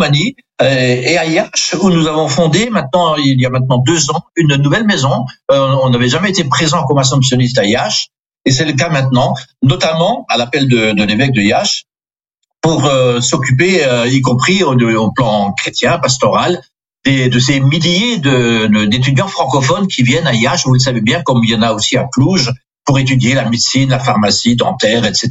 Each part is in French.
Roumanie et à Iași, où nous avons fondé il y a maintenant 2 ans, une nouvelle maison. On n'avait jamais été présent comme assomptionniste à Iași, et c'est le cas maintenant, notamment à l'appel de l'évêque de Iași, pour s'occuper, y compris au plan chrétien, pastoral, de ces milliers d'étudiants francophones qui viennent à Iași, vous le savez bien, comme il y en a aussi à Cluj, pour étudier la médecine, la pharmacie, dentaire, etc.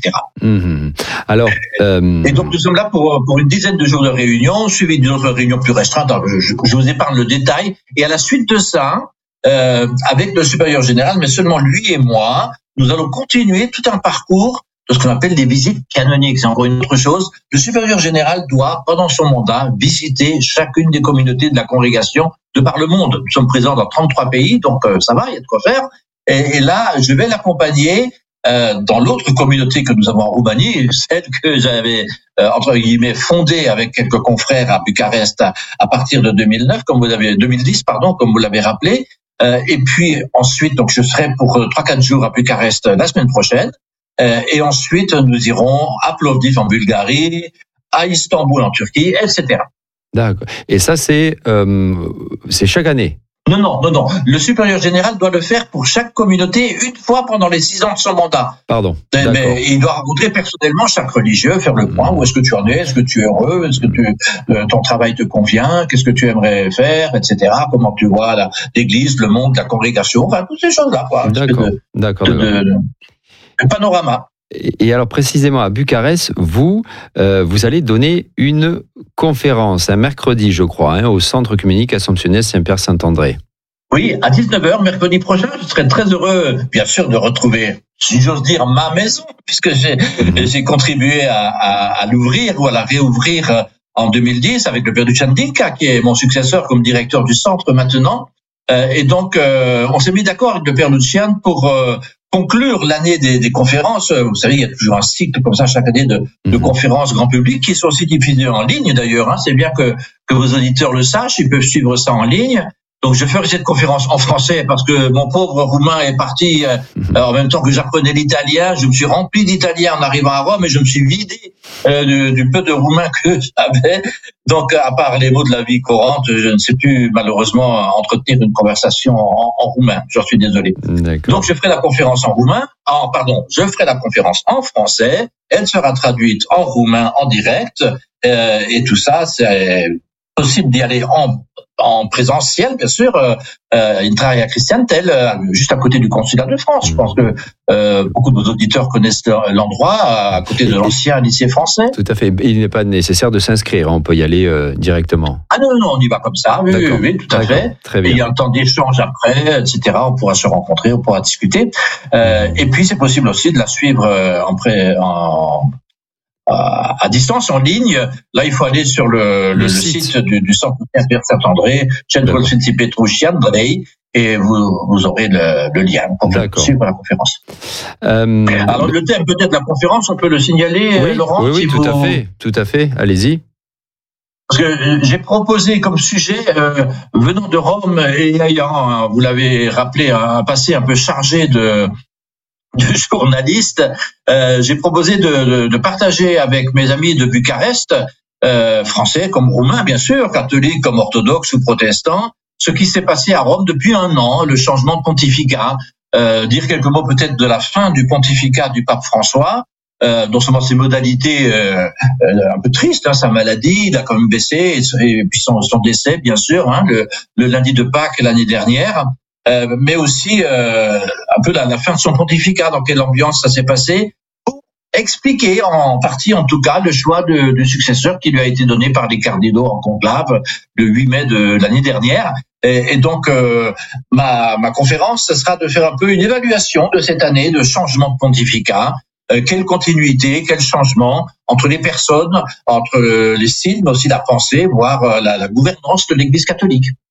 Alors, et donc nous sommes là pour une dizaine de jours de réunion, suivi d'une autre réunion plus restreinte. Alors, je vous épargne le détail. Et à la suite de ça, avec le supérieur général, mais seulement lui et moi, nous allons continuer tout un parcours de ce qu'on appelle des visites canoniques. C'est encore une autre chose. Le supérieur général doit, pendant son mandat, visiter chacune des communautés de la congrégation de par le monde. Nous sommes présents dans 33 pays, donc ça va, il y a de quoi faire. Et là, je vais l'accompagner dans l'autre communauté que nous avons en Roumanie, celle que j'avais entre guillemets fondée avec quelques confrères à Bucarest à partir de 2010, comme vous l'avez rappelé. Et puis ensuite, donc je serai pour 3-4 jours à Bucarest la semaine prochaine. Et ensuite, nous irons à Plovdiv en Bulgarie, à Istanbul en Turquie, etc. D'accord. Et ça, c'est chaque année? Non. Le supérieur général doit le faire pour chaque communauté une fois pendant les 6 ans de son mandat. Pardon. Mais il doit rencontrer personnellement chaque religieux, faire le point. Où est-ce que tu en es? Est-ce que tu es heureux? Est-ce que ton travail te convient? Qu'est-ce que tu aimerais faire, etc. Comment tu vois l'église, le monde, la congrégation? Enfin, toutes ces choses-là, quoi. D'accord. Le panorama. Et alors précisément à Bucarest, vous allez donner une conférence un mercredi, je crois, au Centre œcuménique Assomptionnel Saint-Pierre Saint-André. Oui, à 19h, mercredi prochain, je serai très heureux, bien sûr, de retrouver, si j'ose dire, ma maison, puisque j'ai contribué à l'ouvrir ou à la réouvrir en 2010 avec le père Duchan Dinka, qui est mon successeur comme directeur du centre maintenant. Et donc, on s'est mis d'accord avec le père Lucian pour conclure l'année des conférences. Vous savez, il y a toujours un cycle comme ça chaque année de conférences grand public qui sont aussi diffusées en ligne d'ailleurs. C'est bien que vos auditeurs le sachent, ils peuvent suivre ça en ligne. Donc je ferai cette conférence en français parce que mon pauvre roumain est parti en même temps que j'apprenais l'italien. Je me suis rempli d'italien en arrivant à Rome et je me suis vidé du peu de roumain que j'avais. Donc à part les mots de la vie courante, je ne sais plus malheureusement entretenir une conversation en roumain. J'en suis désolé. D'accord. Donc je ferai la conférence je ferai la conférence en français. Elle sera traduite en roumain en direct et tout ça, c'est possible d'y aller en présentiel, bien sûr, Intraria Christiantel, juste à côté du consulat de France. Je pense que beaucoup de vos auditeurs connaissent l'endroit, à côté de l'ancien lycée français. Tout à fait. Il n'est pas nécessaire de s'inscrire, on peut y aller directement. Ah non, on y va comme ça, oui, tout à fait. Très bien. Et il y a un temps d'échange après, etc. On pourra se rencontrer, on pourra discuter. Et puis, c'est possible aussi de la suivre à distance, en ligne. Là, il faut aller sur le site du Centre Saint-Pierre Saint-André, Centrul Sfinții Petruși Andrei, et vous aurez le lien pour suivre la conférence. Alors, le thème peut-être de la conférence, on peut le signaler, Laurent? Oui, tout à fait. Allez-y. Parce que j'ai proposé comme sujet, venant de Rome et ayant, vous l'avez rappelé, un passé un peu chargé de journaliste, j'ai proposé de partager avec mes amis de Bucarest, français comme roumains bien sûr, catholiques comme orthodoxes ou protestants, ce qui s'est passé à Rome depuis 1 an, le changement de pontificat, dire quelques mots peut-être de la fin du pontificat du pape François, non seulement ses modalités un peu tristes, sa maladie, il a quand même baissé, et puis son décès bien sûr, le lundi de Pâques l'année dernière. Mais aussi un peu la fin de son pontificat, dans quelle ambiance ça s'est passé, pour expliquer en partie en tout cas le choix du successeur qui lui a été donné par les cardinaux en conclave le 8 mai de l'année dernière. Et donc ma conférence, ce sera de faire un peu une évaluation de cette année de changement de pontificat. Quelle continuité, quel changement entre les personnes, entre les styles, mais aussi la pensée, voire la gouvernance de l'Église catholique.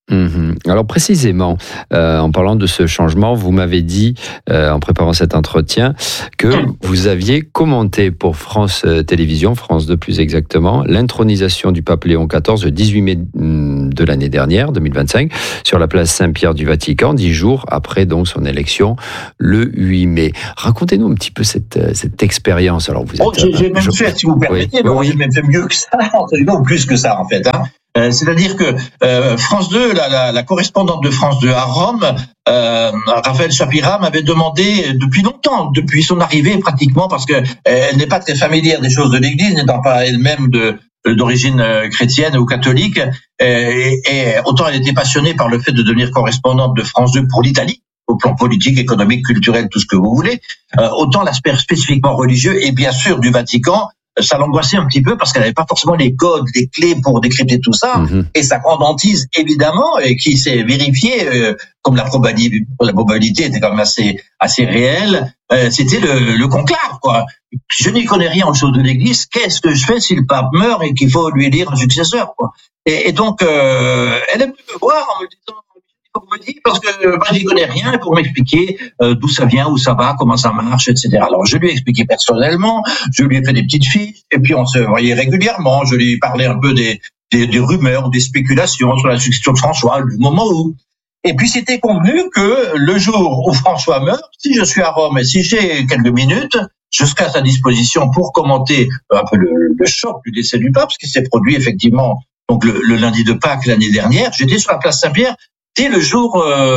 Alors précisément, en parlant de ce changement, vous m'avez dit, en préparant cet entretien, que vous aviez commenté pour France Télévisions, France 2 plus exactement, l'intronisation du pape Léon XIV le 18 mai de l'année dernière, 2025, sur la place Saint-Pierre du Vatican, 10 jours après donc son élection, le 8 mai. Racontez-nous un petit peu cette expérience. Alors vous êtes, j'ai même fait, si vous permettez, j'ai même fait mieux que ça, ou plus que ça en fait. C'est-à-dire que France 2, la correspondante de France 2 à Rome, Raphaël Shapira, m'avait demandé depuis longtemps, depuis son arrivée pratiquement, parce que elle n'est pas très familière des choses de l'Église, n'étant pas elle-même d'origine chrétienne ou catholique, et autant elle était passionnée par le fait de devenir correspondante de France 2 pour l'Italie, au plan politique, économique, culturel, tout ce que vous voulez, autant l'aspect spécifiquement religieux et bien sûr du Vatican. Ça l'angoissait un petit peu parce qu'elle n'avait pas forcément les codes, les clés pour décrypter tout ça. Et sa grande hantise, évidemment, et qui s'est vérifiée, comme la probabilité était quand même assez réelle, c'était le conclave, quoi. Je n'y connais rien en choses de l'Église. Qu'est-ce que je fais si le pape meurt et qu'il faut lui élire un successeur, quoi. Et donc, elle est venue me voir en me disant, pour me dire, parce que moi j'y connais rien, pour m'expliquer d'où ça vient, où ça va, comment ça marche, etc. Alors je lui ai expliqué personnellement, je lui ai fait des petites fiches, et puis on se voyait régulièrement, je lui parlais un peu des rumeurs, des spéculations sur la succession de François, du moment où. Et puis c'était convenu que le jour où François meurt, si je suis à Rome et si j'ai quelques minutes, je serai à sa disposition pour commenter un peu le choc du décès du pape, ce qui s'est produit effectivement donc le lundi de Pâques l'année dernière. J'étais sur la place Saint-Pierre dès le jour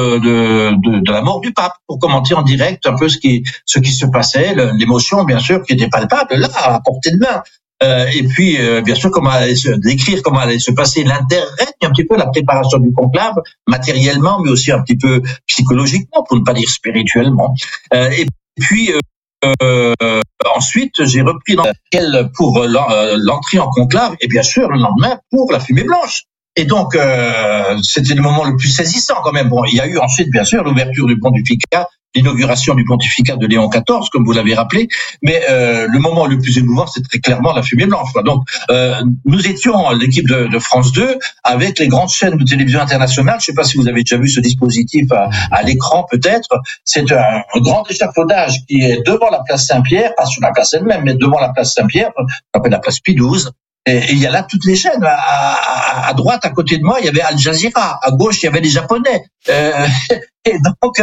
de la mort du pape, pour commenter en direct un peu ce qui se passait, l'émotion bien sûr qui était palpable là à portée de main. Et puis bien sûr décrire comment allait se passer l'intérêt, un petit peu la préparation du conclave, matériellement mais aussi un petit peu psychologiquement, pour ne pas dire spirituellement. Et puis ensuite j'ai repris pour l'entrée en conclave et bien sûr le lendemain pour la fumée blanche. Et donc, c'était le moment le plus saisissant quand même. Bon, il y a eu ensuite, bien sûr, l'ouverture du pontificat, l'inauguration du pontificat de Léon XIV, comme vous l'avez rappelé. Mais le moment le plus émouvant, c'est très clairement la fumée blanche. Donc, nous étions l'équipe de France 2 avec les grandes chaînes de télévision internationale. Je ne sais pas si vous avez déjà vu ce dispositif à l'écran, peut-être. C'est un grand échafaudage qui est devant la place Saint-Pierre, pas sur la place elle-même, mais devant la place Saint-Pierre, qu'on appelle la place Pie XII. Et il y a là toutes les chaînes. À droite, à côté de moi, il y avait Al Jazeera. À gauche, il y avait les Japonais. Et donc,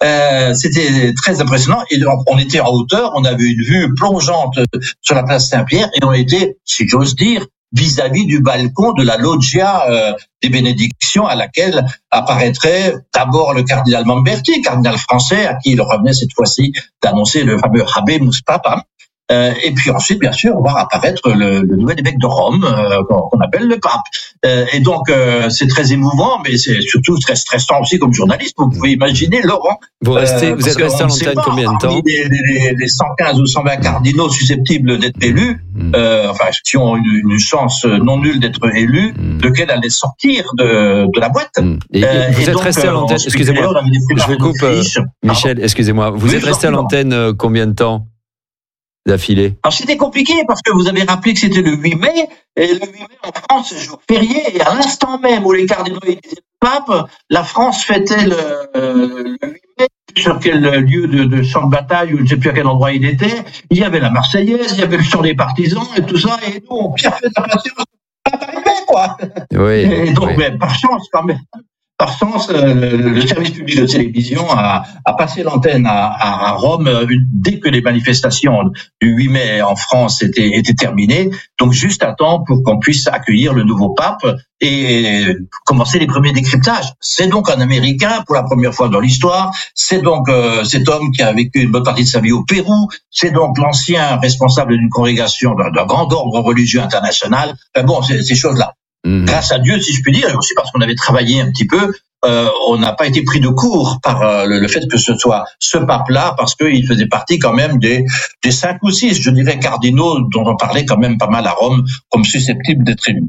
c'était très impressionnant. Et donc, on était en hauteur, on avait une vue plongeante sur la place Saint-Pierre, et on était, si j'ose dire, vis-à-vis du balcon de la loggia des bénédictions, à laquelle apparaîtrait d'abord le cardinal Mamberti, cardinal français, à qui il revenait cette fois-ci d'annoncer le fameux Habemus Papam. Et puis ensuite, bien sûr, on va apparaître le nouvel évêque de Rome, qu'on appelle le pape. Et donc, c'est très émouvant, mais c'est surtout très stressant aussi comme journaliste. Vous pouvez imaginer, Laurent. Vous êtes resté à l'antenne combien de temps? Les 115 ou 120 cardinaux susceptibles d'être élus, qui ont une chance non nulle d'être élus, lequel allait sortir de la boîte. Et vous êtes resté à l'antenne, excusez-moi, je vous coupe, Michel, excusez-moi. Vous êtes resté à l'antenne combien de temps d'affilée? Alors c'était compliqué parce que vous avez rappelé que c'était le 8 mai, et le 8 mai en France c'est jour férié, et à l'instant même où les cardinaux élisaient le pape, la France fêtait le 8 mai, sur quel lieu de champ de bataille, ou je ne sais plus à quel endroit il était, il y avait la Marseillaise, il y avait le chant des partisans et tout ça, et nous on pierre fait la patience, ça n'arrivait quoi. Oui, et donc, oui. Mais par chance quand même. Par chance, le service public de télévision a passé l'antenne à Rome dès que les manifestations du 8 mai en France étaient terminées, donc juste à temps pour qu'on puisse accueillir le nouveau pape et commencer les premiers décryptages. C'est donc un Américain pour la première fois dans l'histoire, c'est donc cet homme qui a vécu une bonne partie de sa vie au Pérou, c'est donc l'ancien responsable d'une congrégation d'un grand ordre religieux international. Bon, ces choses-là. Grâce à Dieu, si je puis dire, et aussi parce qu'on avait travaillé un petit peu, on n'a pas été pris de court par le fait que ce soit ce pape-là, parce qu'il faisait partie quand même des 5 ou 6, je dirais, cardinaux dont on parlait quand même pas mal à Rome, comme susceptibles d'être élus.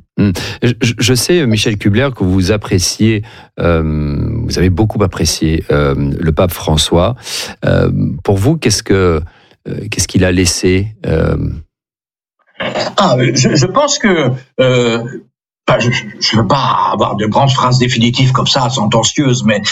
Je sais, Michel Kubler, que vous appréciez, vous avez beaucoup apprécié le pape François. Pour vous, qu'est-ce qu'il a laissé Je pense que je ne veux pas avoir de grandes phrases définitives comme ça, sentencieuses, mais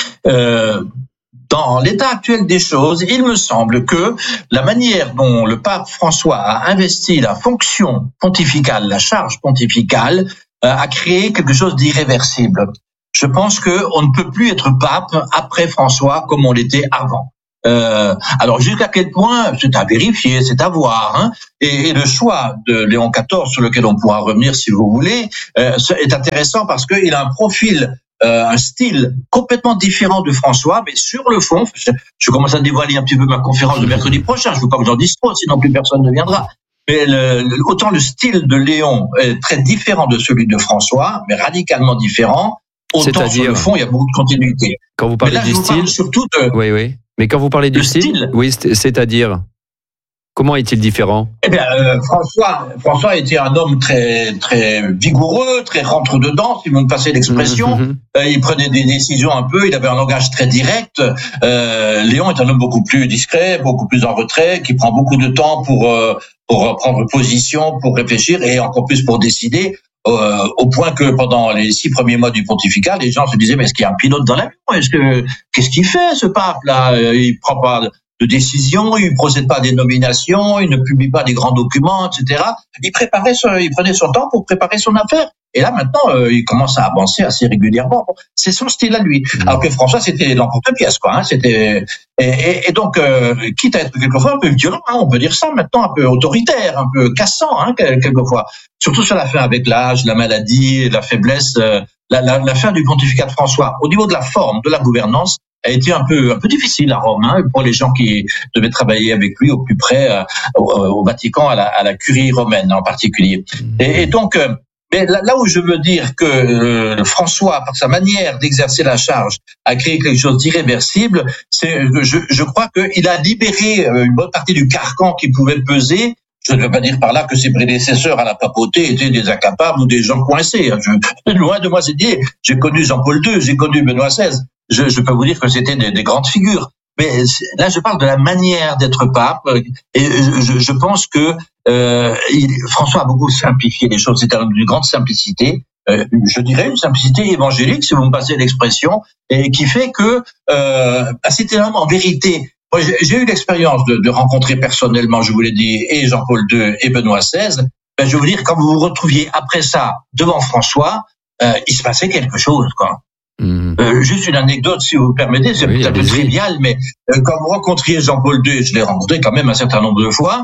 dans l'état actuel des choses, il me semble que la manière dont le pape François a investi la fonction pontificale, la charge pontificale, a créé quelque chose d'irréversible. Je pense qu'on ne peut plus être pape après François comme on l'était avant. Alors jusqu'à quel point, c'est à vérifier, c'est à voir, hein. Et le choix de Léon XIV, sur lequel on pourra revenir si vous voulez, est intéressant parce qu'il a un profil, un style complètement différent de François, mais sur le fond, je commence à dévoiler un petit peu ma conférence de mercredi prochain, je ne veux pas que j'en dise trop, sinon plus personne ne viendra. Mais autant le style de Léon est très différent de celui de François, mais radicalement différent, autant sur le fond, il y a beaucoup de continuité. Quand vous parlez du style, surtout de... Oui. Mais quand vous parlez du style, oui, c'est-à-dire, comment est-il différent? Eh bien, François était un homme très, très vigoureux, très rentre-dedans, si vous me passez l'expression. Il prenait des décisions un peu, il avait un langage très direct. Léon est un homme beaucoup plus discret, beaucoup plus en retrait, qui prend beaucoup de temps pour prendre position, pour réfléchir et encore plus pour décider. Au point que pendant les 6 premiers mois du pontificat, les gens se disaient mais est-ce qu'il y a un pilote dans l'avion? Qu'est-ce qu'il fait ce pape là? Il prend pas de décision, il procède pas à des nominations, il ne publie pas des grands documents, etc. Il prenait son temps pour préparer son affaire. Et là maintenant, il commence à avancer assez régulièrement. Bon, c'est son style à lui. Alors que François, c'était l'emporte-pièce, quoi. Hein, c'était et donc quitte à être quelquefois un peu violent, hein, on peut dire ça maintenant, un peu autoritaire, un peu cassant, hein, quelquefois. Surtout sur la fin avec l'âge, la maladie, la faiblesse, la fin du pontificat de François. Au niveau de la forme, de la gouvernance, a été un peu difficile à Rome, hein, pour les gens qui devaient travailler avec lui au plus près, au Vatican, à la curie romaine en particulier. Et donc mais là où je veux dire que François, par sa manière d'exercer la charge, a créé quelque chose d'irréversible, c'est que je crois qu'il a libéré une bonne partie du carcan qui pouvait peser. Je ne veux pas dire par là que ses prédécesseurs à la papauté étaient des incapables ou des gens coincés. Loin de moi cette idée. J'ai connu Jean-Paul II, j'ai connu Benoît XVI. Je peux vous dire que c'était des grandes figures. Mais là, je parle de la manière d'être pape, et je pense que François a beaucoup simplifié les choses. C'est un homme d'une grande simplicité, je dirais une simplicité évangélique, si vous me passez l'expression, et qui fait que c'était un homme en vérité. Moi, j'ai eu l'expérience de rencontrer personnellement, je vous l'ai dit, et Jean-Paul II et Benoît XVI. Ben, je veux dire, quand vous vous retrouviez après ça devant François, il se passait quelque chose, quoi. Juste une anecdote, si vous me permettez, c'est peut-être un peu trivial, mais quand vous rencontriez Jean-Paul II, je l'ai rencontré quand même un certain nombre de fois,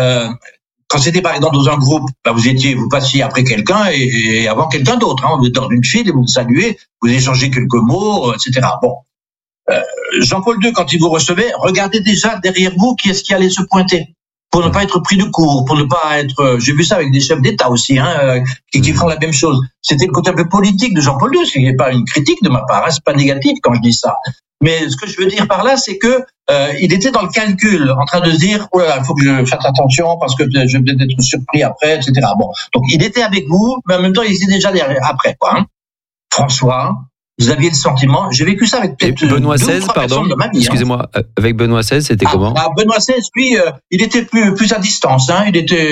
quand c'était par exemple dans un groupe, bah vous passiez après quelqu'un et avant quelqu'un d'autre, hein, vous êtes dans une file et vous le saluez, vous échangez quelques mots, etc. Bon, Jean-Paul II, quand il vous recevait, regardez déjà derrière vous qui est-ce qui allait se pointer. Pour ne pas être pris de court, pour ne pas être... J'ai vu ça avec des chefs d'État aussi, hein, qui font la même chose. C'était le côté un peu politique de Jean-Paul II, ce n'est pas une critique de ma part, hein, c'est pas négatif quand je dis ça. Mais ce que je veux dire par là, c'est que il était dans le calcul, en train de se dire, oh là là, il faut que je fasse attention parce que je vais peut-être être surpris après, etc. Bon, donc il était avec vous, mais en même temps il était déjà derrière, après, quoi. Hein. François, vous aviez le sentiment, j'ai vécu ça avec peut-être Benoît XVI, pardon, de ma vie, excusez-moi, avec Benoît XVI, c'était comment? Benoît XVI, lui, il était plus à distance, hein. Il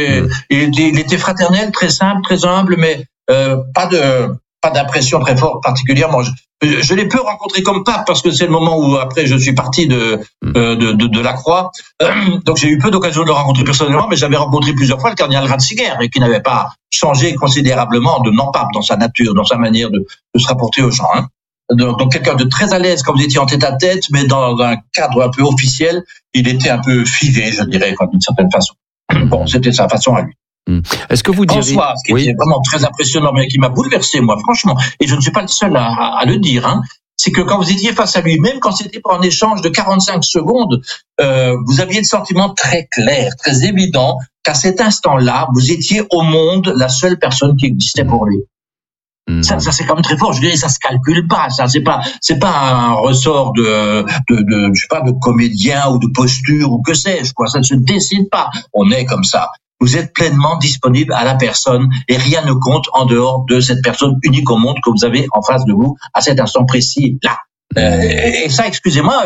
était fraternel, très simple, très humble, mais pas d'impression très forte particulièrement. Je l'ai peu rencontré comme pape parce que c'est le moment où après je suis parti de la Croix, donc j'ai eu peu d'occasion de le rencontrer personnellement, mais j'avais rencontré plusieurs fois le cardinal Ratzinger et qui n'avait pas changé considérablement de non-pape dans sa nature, dans sa manière de se rapporter aux gens. Hein. Donc quelqu'un de très à l'aise quand vous étiez en tête-à-tête, mais dans un cadre un peu officiel, il était un peu fivé, je dirais, d'une certaine façon. Bon, c'était sa façon à lui. Est-ce que vous diriez... François, ce qui était vraiment très impressionnant, mais qui m'a bouleversé, moi, franchement, et je ne suis pas le seul à le dire, hein, c'est que quand vous étiez face à lui, même quand c'était pour un échange de 45 secondes, vous aviez le sentiment très clair, très évident, qu'à cet instant-là, vous étiez au monde la seule personne qui existait pour lui. Ça c'est quand même très fort. Je dirais, ça se calcule pas. Ça c'est pas un ressort de je sais pas, de comédien ou de posture ou que sais-je, quoi. Ça ne se décide pas. On est comme ça. Vous êtes pleinement disponible à la personne et rien ne compte en dehors de cette personne unique au monde que vous avez en face de vous à cet instant précis là. Et ça, excusez-moi,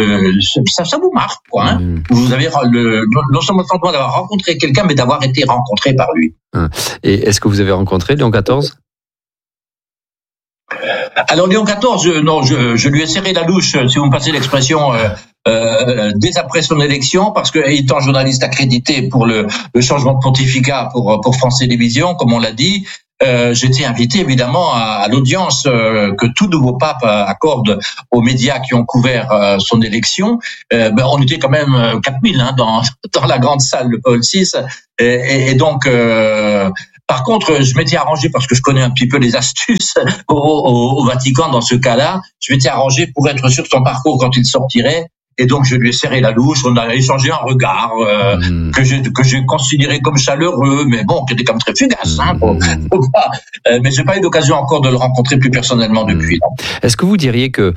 ça vous marque, quoi. Hein. Vous avez non seulement le sentiment d'avoir rencontré quelqu'un, mais d'avoir été rencontré par lui. Et est-ce que vous avez rencontré Léon XIV ? Alors Léon XIV, non, je lui ai serré la louche, si vous me passez l'expression, dès après son élection, parce que étant journaliste accrédité pour le changement de pontificat pour France Télévisions, comme on l'a dit, j'étais invité évidemment à l'audience que tout nouveau pape accorde aux médias qui ont couvert son élection. On était quand même 4000 dans la grande salle de Paul VI, et donc par contre, je m'étais arrangé, parce que je connais un petit peu les astuces au Vatican dans ce cas-là, je m'étais arrangé pour être sûr de son parcours quand il sortirait. Et donc, je lui ai serré la louche, on a échangé un regard que j'ai considéré comme chaleureux, mais bon, qui était comme très fugace. Mais j'ai pas eu l'occasion encore de le rencontrer plus personnellement depuis. Est-ce que vous diriez que...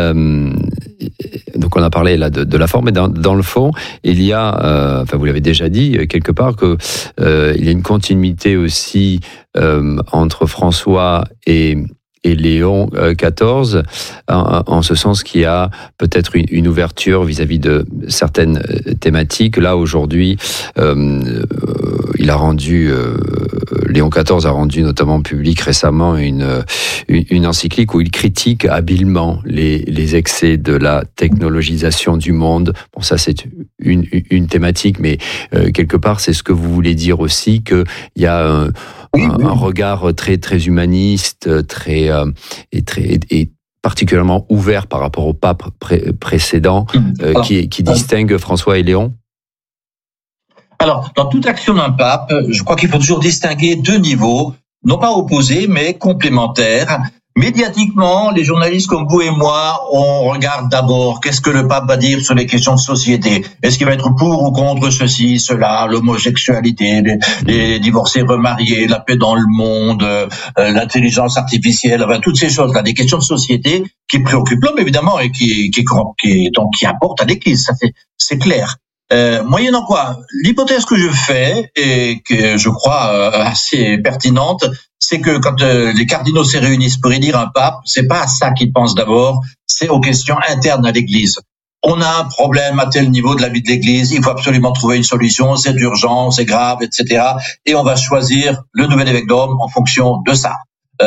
donc, on a parlé là de la forme, mais dans le fond, il y a... vous l'avez déjà dit, quelque part, que il y a une continuité aussi entre François et Léon XIV, en ce sens qu'il y a peut-être une ouverture vis-à-vis de certaines thématiques. Là, aujourd'hui, il a rendu... Léon XIV a rendu notamment public récemment une encyclique où il critique habilement les excès de la technologisation du monde. Bon, ça c'est une thématique, mais quelque part c'est ce que vous voulez dire aussi, qu'il y a un regard très très humaniste, et particulièrement ouvert par rapport au pape précédent, qui distingue François et Léon. Alors, dans toute action d'un pape, je crois qu'il faut toujours distinguer deux niveaux, non pas opposés, mais complémentaires. Médiatiquement, les journalistes comme vous et moi, on regarde d'abord qu'est-ce que le pape va dire sur les questions de société. Est-ce qu'il va être pour ou contre ceci, cela, l'homosexualité, les divorcés remariés, la paix dans le monde, l'intelligence artificielle, enfin, toutes ces choses-là, des questions de société qui préoccupent l'homme évidemment et qui apportent à l'Église, ça c'est clair. Moyennant quoi, l'hypothèse que je fais et que je crois assez pertinente, c'est que quand les cardinaux se réunissent pour élire un pape, c'est pas à ça qu'ils pensent d'abord, c'est aux questions internes à l'Église. On a un problème à tel niveau de la vie de l'Église, il faut absolument trouver une solution, c'est urgent, c'est grave, etc. Et on va choisir le nouvel évêque de Rome en fonction de ça.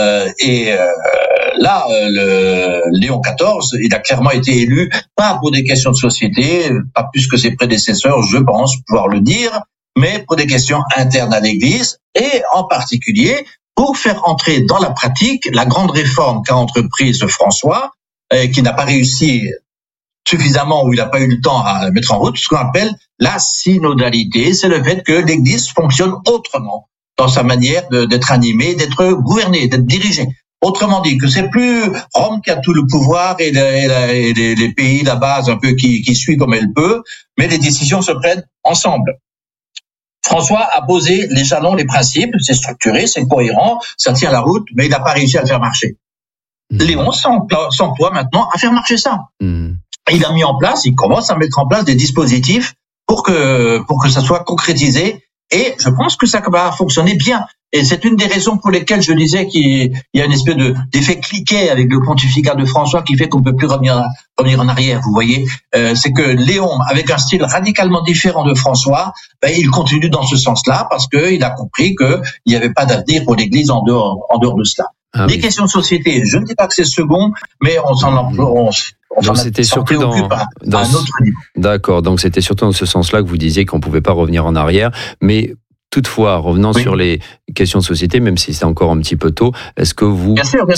Là, Léon XIV, il a clairement été élu, pas pour des questions de société, pas plus que ses prédécesseurs, je pense pouvoir le dire, mais pour des questions internes à l'Église, et en particulier pour faire entrer dans la pratique la grande réforme qu'a entreprise François, qui n'a pas réussi suffisamment, ou il n'a pas eu le temps à la mettre en route, ce qu'on appelle la synodalité, c'est le fait que l'Église fonctionne autrement dans sa manière d'être animée, d'être gouvernée, d'être dirigée. Autrement dit, que c'est plus Rome qui a tout le pouvoir et les pays, la base un peu qui suit comme elle peut, mais les décisions se prennent ensemble. François a posé les jalons, les principes, c'est structuré, c'est cohérent, ça tient la route, mais il n'a pas réussi à le faire marcher. Léon s'emploie maintenant à faire marcher ça. Il a mis en place, il commence à mettre en place des dispositifs pour que ça soit concrétisé. Et je pense que ça va fonctionner bien. Et c'est une des raisons pour lesquelles je disais qu'il y a une espèce d'effet cliquet avec le pontificat de François qui fait qu'on ne peut plus revenir en arrière, vous voyez. C'est que Léon, avec un style radicalement différent de François, il continue dans ce sens-là parce qu'il a compris qu'il n'y avait pas d'avenir pour l'Église en dehors de cela. Les questions de société, je ne dis pas que c'est second, mais on s'en emploie. Donc c'était surtout dans un autre niveau. D'accord, donc c'était surtout dans ce sens-là que vous disiez qu'on ne pouvait pas revenir en arrière, mais toutefois, revenant sur les questions de société, même si c'est encore un petit peu tôt, est-ce que vous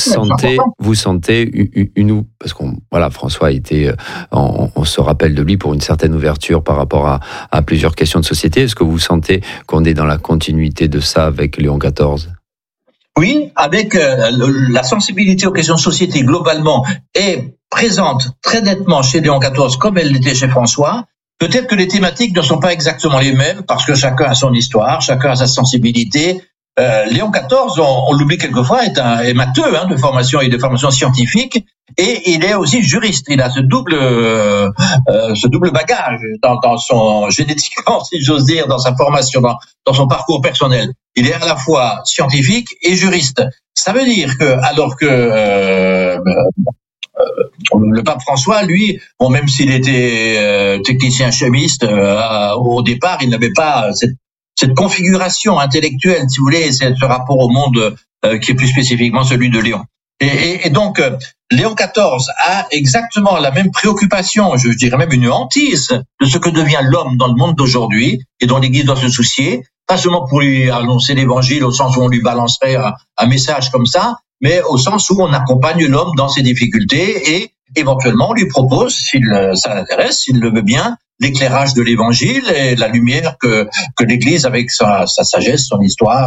sentez parce qu'on François a été, on se rappelle de lui pour une certaine ouverture par rapport à plusieurs questions de société. Est-ce que vous sentez qu'on est dans la continuité de ça avec Léon XIV? Oui, avec la sensibilité aux questions de société globalement est présente très nettement chez Léon XIV comme elle l'était chez François. Peut-être que les thématiques ne sont pas exactement les mêmes parce que chacun a son histoire, chacun a sa sensibilité. Léon XIV, on l'oublie quelquefois, est matheux de formation et de formation scientifique, et il est aussi juriste. Il a ce double bagage dans son génétiquement, si j'ose dire, dans sa formation, dans son parcours personnel. Il est à la fois scientifique et juriste. Ça veut dire que alors que le pape François, lui, même s'il était technicien chimiste, au départ, il n'avait pas cette configuration intellectuelle, si vous voulez, ce rapport au monde qui est plus spécifiquement celui de Léon. Et donc, Léon XIV a exactement la même préoccupation, je dirais même une hantise de ce que devient l'homme dans le monde d'aujourd'hui et dont l'Église doit se soucier, pas seulement pour lui annoncer l'Évangile au sens où on lui balancerait un message comme ça, mais au sens où on accompagne l'homme dans ses difficultés et éventuellement on lui propose, ça l'intéresse, s'il le veut bien, l'éclairage de l'Évangile et la lumière que l'Église, avec sa sagesse, son histoire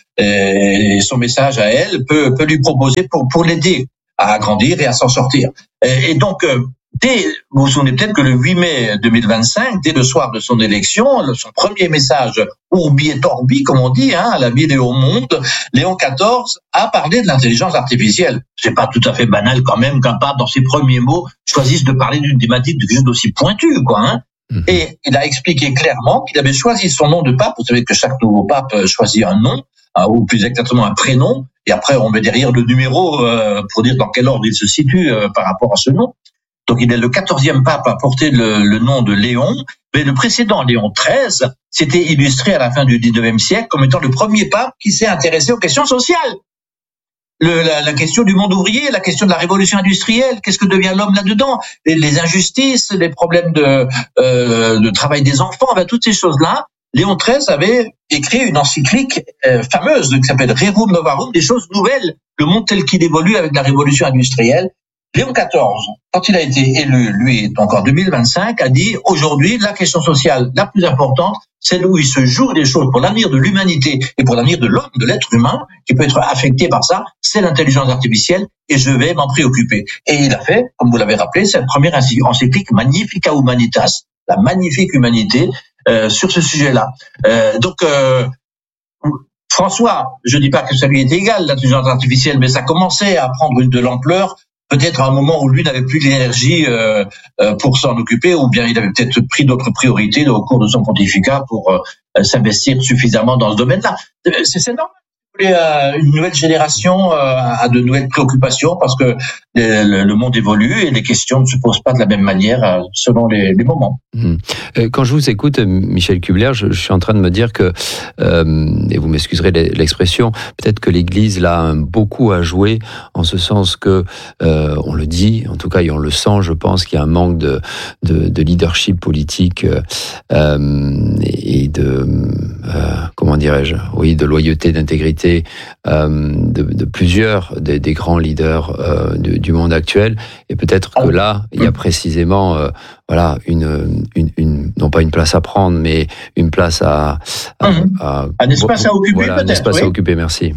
et son message à elle, peut lui proposer pour l'aider à grandir et à s'en sortir. Et donc, vous vous souvenez peut-être que le 8 mai 2025, dès le soir de son élection, son premier message Urbi et Orbi, comme on dit, à la ville et au monde, Léon XIV a parlé de l'intelligence artificielle. C'est pas tout à fait banal quand même qu'un pape, dans ses premiers mots, choisisse de parler d'une thématique de quelque chose d'aussi pointu, quoi. Et il a expliqué clairement qu'il avait choisi son nom de pape. Vous savez que chaque nouveau pape choisit un nom, ou plus exactement un prénom, et après on met derrière le numéro pour dire dans quel ordre il se situe par rapport à ce nom. Donc il est le 14e pape à porter le nom de Léon, mais le précédent, Léon XIII, s'était illustré à la fin du 19e siècle comme étant le premier pape qui s'est intéressé aux questions sociales. La question du monde ouvrier, la question de la révolution industrielle, qu'est-ce que devient l'homme là-dedans, les injustices, les problèmes de travail des enfants, toutes ces choses-là. Léon XIII avait écrit une encyclique fameuse qui s'appelle Rerum Novarum, des choses nouvelles, le monde tel qu'il évolue avec la révolution industrielle. Léon XIV, quand il a été élu, lui, donc en 2025, a dit aujourd'hui la question sociale la plus importante, celle où il se joue des choses pour l'avenir de l'humanité et pour l'avenir de l'homme, de l'être humain, qui peut être affecté par ça, c'est l'intelligence artificielle et je vais m'en préoccuper. Et il a fait, comme vous l'avez rappelé, cette première encyclique Magnifica Humanitas, la magnifique humanité, sur ce sujet-là. Donc, François, je dis pas que ça lui est égal, l'intelligence artificielle, mais ça commençait à prendre de l'ampleur, peut-être à un moment où lui n'avait plus l'énergie pour s'en occuper, ou bien il avait peut-être pris d'autres priorités au cours de son pontificat pour s'investir suffisamment dans ce domaine-là. C'est normal. Une nouvelle génération a de nouvelles préoccupations parce que le monde évolue et les questions ne se posent pas de la même manière selon les moments. Quand je vous écoute, Michel Kubler, je suis en train de me dire que, et vous m'excuserez l'expression, peut-être que l'Église là a beaucoup à jouer en ce sens que, on le dit, en tout cas, et on le sent, je pense qu'il y a un manque de leadership politique et de, comment dirais-je, oui, de loyauté, d'intégrité de plusieurs des grands leaders du monde actuel, et peut-être que là il y a précisément voilà non pas une place à prendre, mais une place un espace à occuper, voilà, peut-être. Un espace à occuper, merci.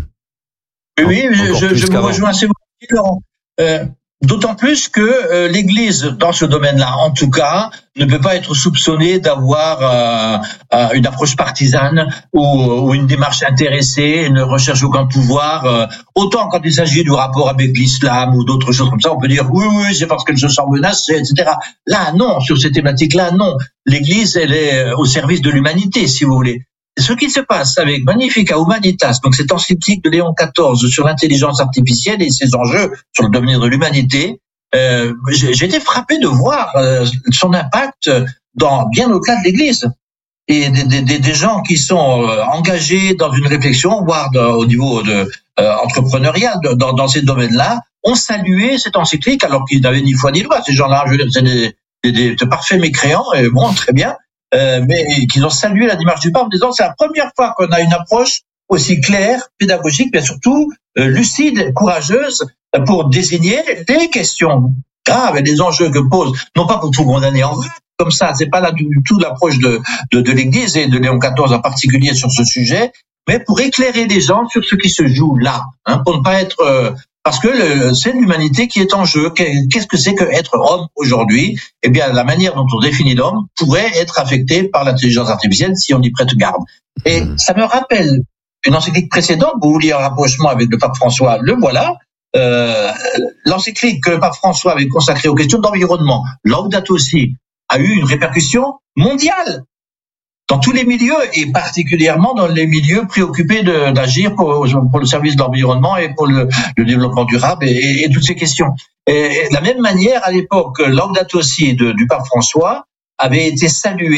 Oui, je vous rejoins assez beaucoup, Laurent. D'autant plus que l'Église, dans ce domaine-là, en tout cas, ne peut pas être soupçonnée d'avoir une approche partisane ou une démarche intéressée, ne recherche aucun pouvoir. Autant quand il s'agit du rapport avec l'islam ou d'autres choses comme ça, on peut dire oui, c'est parce qu'elle se sent menacée, etc. Là, non, sur ces thématiques-là, non. L'Église, elle est au service de l'humanité, si vous voulez. Ce qui se passe avec Magnifica Humanitas, donc cette encyclique de Léon XIV sur l'intelligence artificielle et ses enjeux sur le devenir de l'humanité, j'ai été frappé de voir son impact bien au-delà de l'Église. Et des gens qui sont engagés dans une réflexion, voire au niveau entrepreneurial dans ces domaines-là, ont salué cette encyclique alors qu'ils n'avaient ni foi ni loi. Ces gens-là, je veux dire, c'est des parfaits mécréants, et bon, très bien. Mais qu'ils ont salué la démarche du pape en disant c'est la première fois qu'on a une approche aussi claire, pédagogique, mais surtout lucide, courageuse pour désigner les questions graves et les enjeux que pose, non pas pour tout condamner en vrac, comme ça, c'est pas là du tout l'approche de l'Église et de Léon XIV en particulier sur ce sujet, mais pour éclairer les gens sur ce qui se joue là, pour ne pas être parce que c'est l'humanité qui est en jeu. Qu'est-ce que c'est que être homme aujourd'hui? Eh bien, la manière dont on définit l'homme pourrait être affectée par l'intelligence artificielle si on y prête garde. Et ça me rappelle une encyclique précédente, vous vouliez un rapprochement avec le pape François, le voilà. L'encyclique que le pape François avait consacrée aux questions d'environnement, Laudato Si, a eu une répercussion mondiale dans tous les milieux et particulièrement dans les milieux préoccupés d'agir pour le service de l'environnement et pour le développement durable et toutes ces questions. Et de la même manière, à l'époque, Laudato Si du pape François avait été salué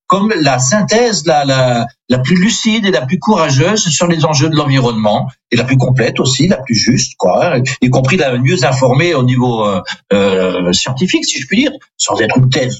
comme la synthèse la plus lucide et la plus courageuse sur les enjeux de l'environnement, et la plus complète aussi, la plus juste, quoi, y compris la mieux informée au niveau scientifique, si je puis dire, sans être une thèse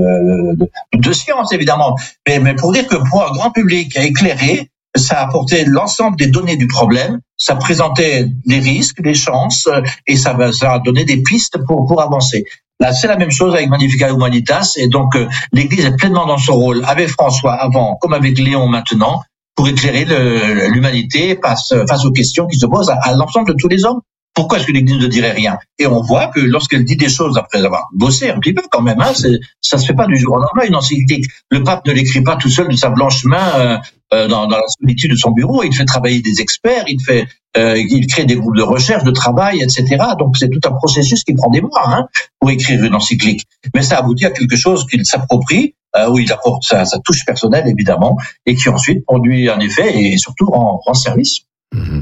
de science, évidemment. Mais pour dire que pour un grand public éclairé, ça apportait l'ensemble des données du problème, ça présentait les risques, les chances, et ça a donné des pistes pour avancer. Là, c'est la même chose avec Magnificat Humanitas, et donc l'Église est pleinement dans son rôle, avec François avant, comme avec Léon maintenant, pour éclairer l'humanité face aux questions qui se posent à l'ensemble de tous les hommes. Pourquoi est-ce que l'Église ne dirait rien? Et on voit que lorsqu'elle dit des choses après avoir bossé un petit peu quand même, ça se fait pas du jour au lendemain, une encyclique. Le pape ne l'écrit pas tout seul de sa blanche main dans la solitude de son bureau. Il fait travailler des experts, il crée des groupes de recherche, de travail, etc. Donc c'est tout un processus qui prend des mois pour écrire une encyclique. Mais ça aboutit à quelque chose qu'il s'approprie, où il apporte sa touche personnelle évidemment, et qui ensuite produit un effet et surtout rend service. Mmh.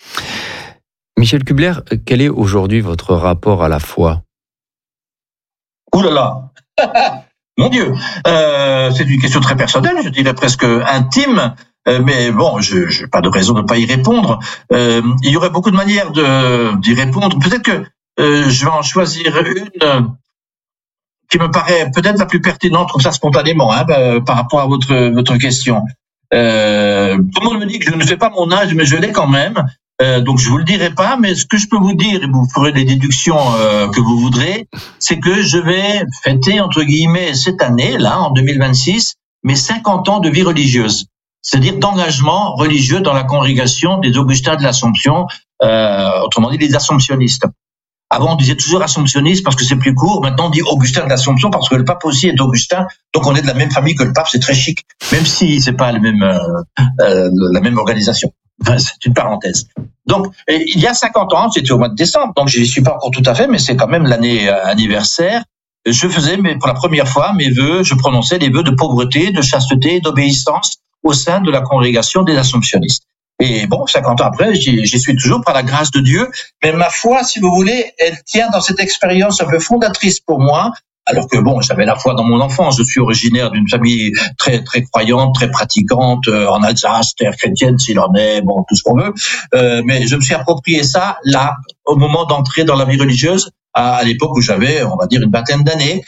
Michel Kubler, quel est aujourd'hui votre rapport à la foi? Ouh là là, mon Dieu, c'est une question très personnelle, je dirais presque intime, mais bon, je n'ai pas de raison de ne pas y répondre. Il y aurait beaucoup de manières d'y répondre. Peut-être que je vais en choisir une qui me paraît peut-être la plus pertinente, comme ça spontanément, par rapport à votre question. Tout le monde me dit que je ne fais pas mon âge, mais je l'ai quand même. Donc je vous le dirai pas, mais ce que je peux vous dire, et vous ferez les déductions que vous voudrez, c'est que je vais fêter, entre guillemets, cette année, là, en 2026, mes 50 ans de vie religieuse. C'est-à-dire d'engagement religieux dans la congrégation des Augustins de l'Assomption, autrement dit les Assomptionnistes. Avant, on disait toujours Assomptionniste parce que c'est plus court. Maintenant, on dit Augustin de l'Assomption parce que le pape aussi est Augustin. Donc, on est de la même famille que le pape. C'est très chic, même si c'est pas la même organisation. Enfin, c'est une parenthèse. Donc, il y a 50 ans, c'était au mois de décembre, donc je n'y suis pas encore tout à fait, mais c'est quand même l'année anniversaire. Je faisais, mais pour la première fois, mes vœux, je prononçais les vœux de pauvreté, de chasteté, d'obéissance au sein de la congrégation des Assomptionnistes. Et bon, 50 ans après, j'y suis toujours par la grâce de Dieu. Mais ma foi, si vous voulez, elle tient dans cette expérience un peu fondatrice pour moi. Alors que bon, j'avais la foi dans mon enfance. Je suis originaire d'une famille très très croyante, très pratiquante en Alsace, terre chrétienne s'il en est, bon tout ce qu'on veut. Mais je me suis approprié ça là, au moment d'entrer dans la vie religieuse, à l'époque où j'avais, on va dire, une vingtaine d'années.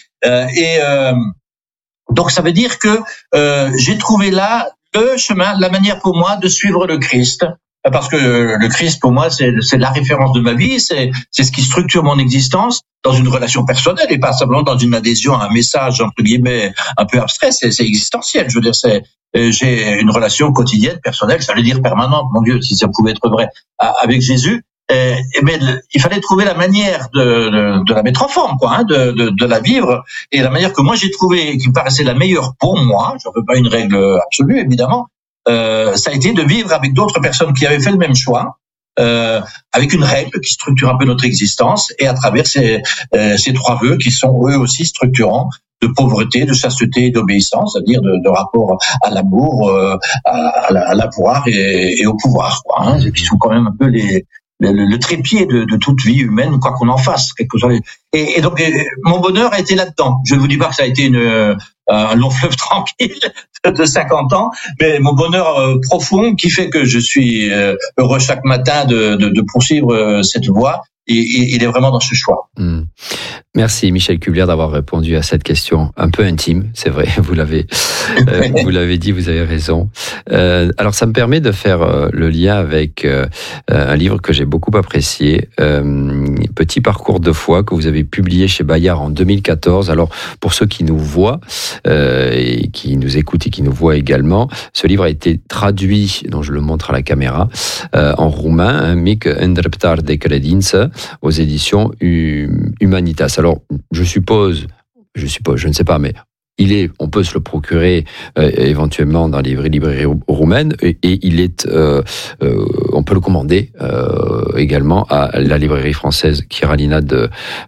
Donc ça veut dire que j'ai trouvé là le chemin, la manière pour moi de suivre le Christ. Parce que le Christ, pour moi, c'est la référence de ma vie, c'est ce qui structure mon existence dans une relation personnelle et pas simplement dans une adhésion à un message, entre guillemets, un peu abstrait, c'est existentiel. Je veux dire, j'ai une relation quotidienne, personnelle, j'allais dire permanente, mon Dieu, si ça pouvait être vrai, avec Jésus. Mais il fallait trouver la manière de la mettre en forme, quoi, de la vivre. Et la manière que moi j'ai trouvée, qui me paraissait la meilleure pour moi, je ne veux pas une règle absolue, évidemment, ça a été de vivre avec d'autres personnes qui avaient fait le même choix, avec une règle qui structure un peu notre existence, et à travers ces 3 vœux qui sont eux aussi structurants, de pauvreté, de chasteté et d'obéissance, c'est-à-dire de rapport à l'amour, à l'avoir et au pouvoir, quoi, qui sont quand même un peu le trépied de toute vie humaine, quoi qu'on en fasse. Et donc, mon bonheur a été là-dedans. Je ne vous dis pas que ça a été un long fleuve tranquille de 50 ans, mais mon bonheur profond qui fait que je suis heureux chaque matin de poursuivre cette voie. Et il est vraiment dans ce choix. Merci Michel Kubler d'avoir répondu à cette question un peu intime, c'est vrai, vous l'avez dit, vous avez raison. Alors ça me permet de faire le lien avec un livre que j'ai beaucoup apprécié, Petit parcours de foi, que vous avez publié chez Bayard en 2014. Alors pour ceux qui nous voient et qui nous écoutent et qui nous voient également, ce livre a été traduit, dont je le montre à la caméra, en roumain, Mic îndreptar de credință, aux éditions Humanitas. Alors, je suppose, je ne sais pas, mais on peut se le procurer éventuellement dans les librairies roumaines et il est, on peut le commander également à la librairie française Kiralina de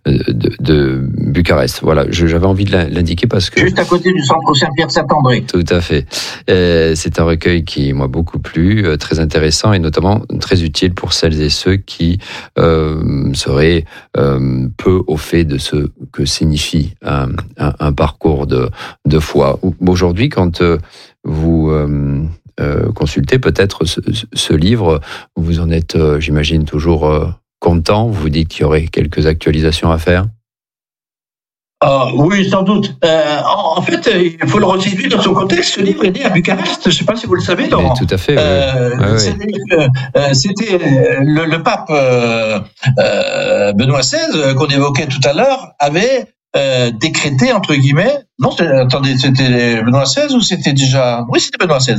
Bucarest. Voilà, j'avais envie de l'indiquer parce que... Juste à côté du centre Saint-Pierre-Saint-André. Tout à fait. C'est un recueil qui m'a beaucoup plu, très intéressant et notamment très utile pour celles et ceux qui seraient peu au fait de ce que signifie un parcours de de foi. Aujourd'hui, quand vous consultez peut-être ce livre, vous en êtes, j'imagine, toujours content. Vous vous dites qu'il y aurait quelques actualisations à faire? Oui, sans doute. En fait, il faut le resituer dans son contexte. Ce livre est né à Bucarest. Je ne sais pas si vous le savez, Laurent. Tout à fait. C'était le pape Benoît XVI, qu'on évoquait tout à l'heure, avait décrété, entre guillemets. Non, c'était Benoît XVI ou c'était déjà... Oui, c'était Benoît XVI.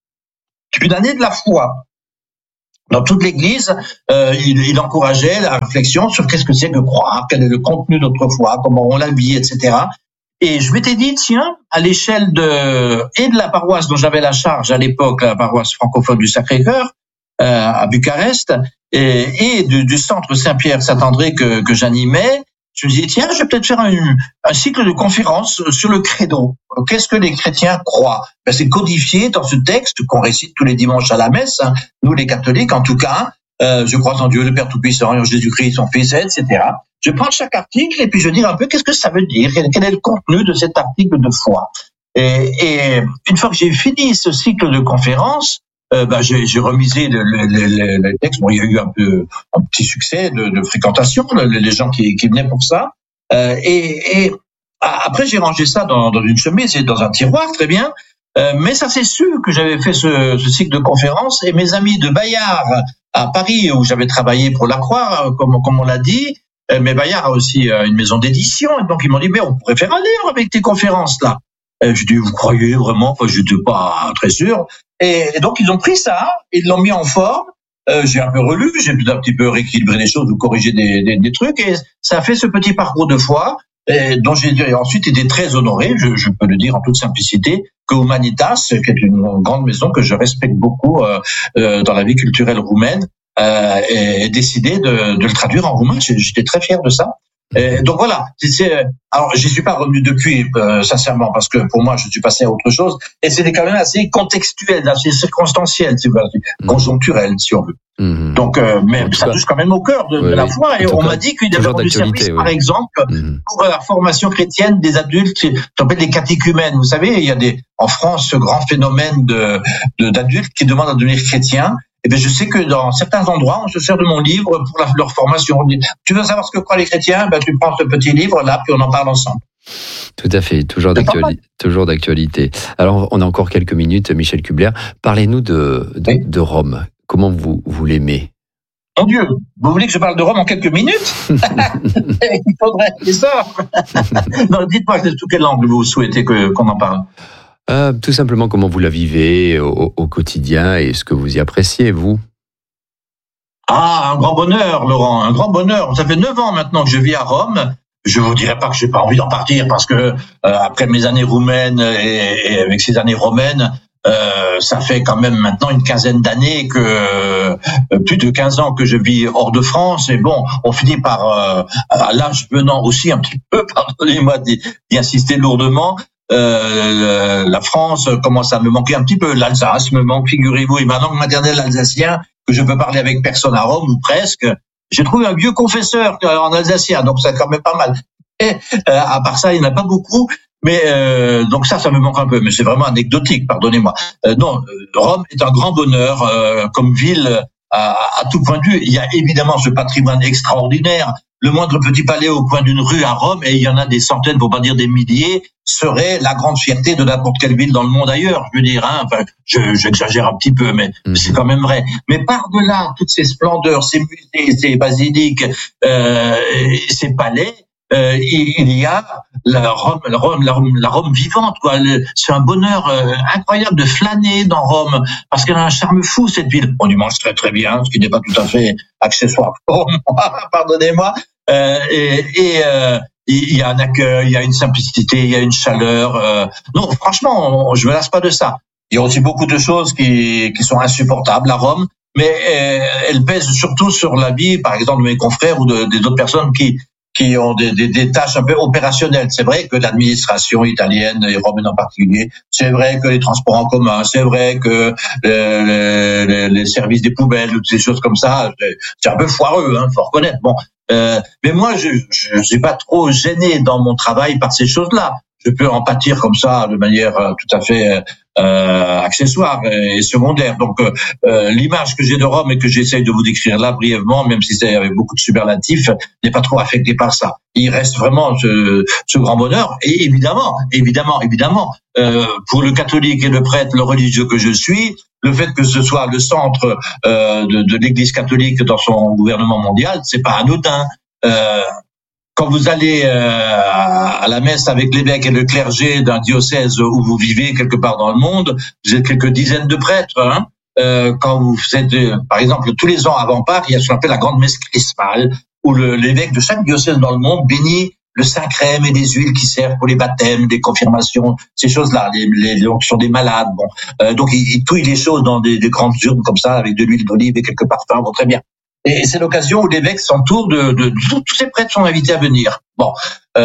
Une année de la foi. Dans toute l'Église, il encourageait la réflexion sur qu'est-ce que c'est que croire, quel est le contenu de notre foi, comment on la vit, etc. Et je m'étais dit, tiens, à l'échelle de la paroisse dont j'avais la charge à l'époque, la paroisse francophone du Sacré-Cœur, à Bucarest, et du centre Saint-Pierre-Saint-André que j'animais, je me disais, tiens, je vais peut-être faire un cycle de conférences sur le credo. Qu'est-ce que les chrétiens croient? C'est codifié dans ce texte qu'on récite tous les dimanches à la messe, hein, nous les catholiques en tout cas. Je crois en Dieu le Père Tout-Puissant et en Jésus-Christ son Fils, etc. Je prends chaque article et puis je dis un peu qu'est-ce que ça veut dire, quel est le contenu de cet article de foi. Et une fois que j'ai fini ce cycle de conférences, j'ai remisé le texte. Bon, il y a eu un petit succès de fréquentation, les gens qui venaient pour ça. Et après, j'ai rangé ça dans une chemise et dans un tiroir, très bien. Mais ça s'est su que j'avais fait ce cycle de conférences, et mes amis de Bayard à Paris, où j'avais travaillé pour La Croix, comme on l'a dit, mais Bayard a aussi une maison d'édition, et donc ils m'ont dit, mais on pourrait faire un livre avec tes conférences là. Je dis, vous croyez vraiment? Enfin, je n'étais pas très sûr. Et donc, ils ont pris ça, ils l'ont mis en forme. J'ai un peu relu, j'ai un petit peu rééquilibré les choses ou corrigé des trucs, et ça a fait ce petit parcours de foi, dont j'ai ensuite été très honoré, je peux le dire en toute simplicité, que Humanitas, qui est une grande maison que je respecte beaucoup dans la vie culturelle roumaine, ait décidé de le traduire en roumain. J'étais très fier de ça. Donc voilà, alors j'y suis pas revenu depuis, sincèrement, parce que pour moi je suis passé à autre chose, et c'était quand même assez contextuel, assez circonstanciel, conjoncturel si on veut. Donc, mais ça touche quand même au cœur de la foi, et on m'a dit qu'il y avait du service, par exemple, pour la formation chrétienne des adultes, qui s'appelle les catéchumènes. Vous savez, il y a en France ce grand phénomène d'adultes qui demandent à devenir chrétiens. Eh bien, je sais que dans certains endroits, on se sert de mon livre pour leur formation. On dit, tu veux savoir ce que croient les chrétiens? Tu prends ce petit livre là, puis on en parle ensemble. Tout à fait, toujours d'actualité. Alors, on a encore quelques minutes, Michel Kubler. Parlez-nous de Rome. Comment vous l'aimez? Mon Dieu, vous voulez que je parle de Rome en quelques minutes? Il faudrait, c'est ça. Non, dites-moi sous quel angle vous souhaitez qu'on en parle. Tout simplement comment vous la vivez au quotidien et ce que vous y appréciez, vous. Un grand bonheur, Laurent, un grand bonheur. Ça fait 9 ans maintenant que je vis à Rome. Je vous dirais pas que j'ai pas envie d'en partir, parce que après mes années roumaines et avec ces années romaines, ça fait quand même maintenant une quinzaine d'années plus de 15 ans que je vis hors de France, et bon, on finit par, à l'âge venant aussi un petit peu, pardonnez-moi d'y insister lourdement, la France commence à me manquer un petit peu, l'Alsace me manque, figurez-vous, et ma langue maternelle alsacien, que je peux parler avec personne à Rome, ou presque. J'ai trouvé un vieux confesseur en alsacien, donc c'est quand même pas mal. Et à part ça, il n'y en a pas beaucoup, mais donc ça me manque un peu, mais c'est vraiment anecdotique, pardonnez-moi. Non, Rome est un grand bonheur comme ville à tout point de vue. Il y a évidemment ce patrimoine extraordinaire. Le moindre petit palais au coin d'une rue à Rome, et il y en a des centaines, pour pas dire des milliers, serait la grande fierté de n'importe quelle ville dans le monde ailleurs. Je veux dire, enfin, j'exagère un petit peu, mais c'est quand même vrai. Mais par-delà toutes ces splendeurs, ces musées, ces basiliques, ces palais, il y a la Rome vivante, quoi. C'est un bonheur incroyable de flâner dans Rome, parce qu'elle a un charme fou, cette ville. On y mange très très bien, ce qui n'est pas tout à fait accessoire pour moi, pardonnez-moi. Il y a un accueil, il y a une simplicité, il y a une chaleur. Non, franchement, je me lasse pas de ça. Il y a aussi beaucoup de choses qui sont insupportables à Rome, mais elles pèsent surtout sur la vie, par exemple, de mes confrères ou des autres personnes qui ont des tâches un peu opérationnelles. C'est vrai que l'administration italienne et romaine en particulier, c'est vrai que les transports en commun, c'est vrai que les services des poubelles, toutes ces choses comme ça, c'est un peu foireux, faut reconnaître. Bon, mais moi, je suis pas trop gêné dans mon travail par ces choses-là. je peux en pâtir comme ça de manière tout à fait accessoire et secondaire. Donc l'image que j'ai de Rome et que j'essaye de vous décrire là brièvement, même si c'est avec beaucoup de superlatifs, n'est pas trop affectée par ça. Il reste vraiment ce grand bonheur. Et évidemment, pour le catholique et le prêtre, le religieux que je suis, le fait que ce soit le centre de l'Église catholique dans son gouvernement mondial, c'est pas anodin. Quand vous allez à la messe avec l'évêque et le clergé d'un diocèse où vous vivez quelque part dans le monde, vous êtes quelques dizaines de prêtres. Hein. Quand vous êtes, par exemple, tous les ans avant Pâques, il y a ce qu'on appelle la grande messe chrismale, où l'évêque de chaque diocèse dans le monde bénit le Saint-Crème et des huiles qui servent pour les baptêmes, les confirmations, ces choses-là, les onctions des malades. Bon, donc il touille les choses dans des grandes urnes comme ça, avec de l'huile d'olive et quelques parfums. Bon, très bien. Et c'est l'occasion où l'évêque s'entoure de tous ces prêtres sont invités à venir. Bon,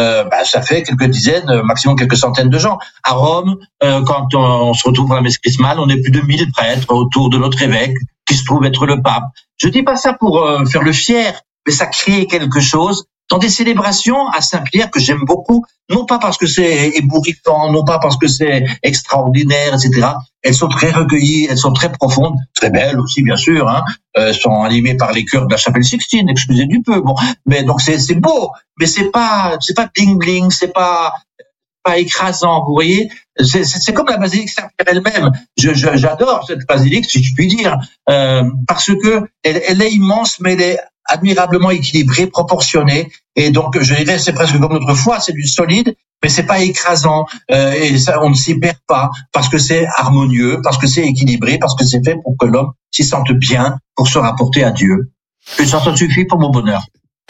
ça fait quelques dizaines, maximum quelques centaines de gens. À Rome, quand on se retrouve à la messe chrismale, on est plus de 1000 prêtres autour de notre évêque, qui se trouve être le pape. Je dis pas ça pour faire le fier, mais ça crée quelque chose dans des célébrations à Saint-Pierre que j'aime beaucoup, non pas parce que c'est ébouriffant, non pas parce que c'est extraordinaire, etc. Elles sont très recueillies, elles sont très profondes, très belles aussi, bien sûr, hein. Sont animées par les chœurs de la chapelle Sixtine, excusez du peu. Bon, mais donc c'est beau, mais c'est pas bling bling, c'est pas écrasant, vous voyez. C'est comme la basilique Saint-Pierre elle-même. J'adore cette basilique, si je puis dire, parce que elle est immense, mais elle est admirablement équilibrée, proportionnée. Et donc, je dirais, c'est presque comme notre foi, c'est du solide, mais c'est pas écrasant. Et ça, on ne s'y perd pas, parce que c'est harmonieux, parce que c'est équilibré, parce que c'est fait pour que l'homme s'y sente bien, pour se rapporter à Dieu. Et ça suffit pour mon bonheur.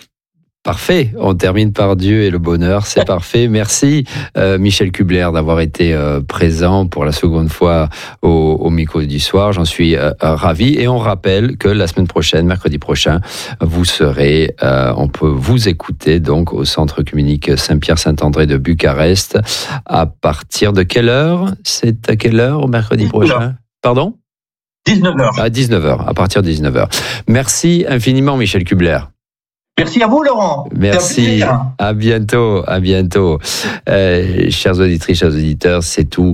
Parfait, on termine par Dieu et le bonheur, c'est parfait. Merci Michel Kubler d'avoir été présent pour la seconde fois au micro du soir, j'en suis ravi. Et on rappelle que la semaine prochaine, mercredi prochain, vous serez, on peut vous écouter donc au Centre œcuménique Saint-Pierre-Saint-André de Bucarest. À partir de quelle heure? C'est à quelle heure au mercredi prochain? Pardon? 19h. À 19h, à partir de 19h. Merci infiniment Michel Kubler. Merci à vous, Laurent. Merci. À bientôt. À bientôt. Chères auditrices, chers auditeurs, c'est tout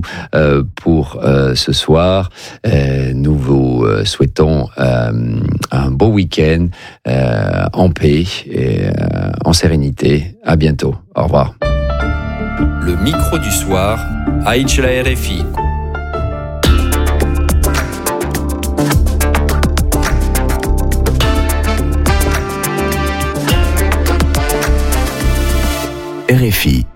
pour ce soir. Nous vous souhaitons un beau week-end en paix et en sérénité. À bientôt. Au revoir. Le micro du soir, Aïch la RFI. RFI.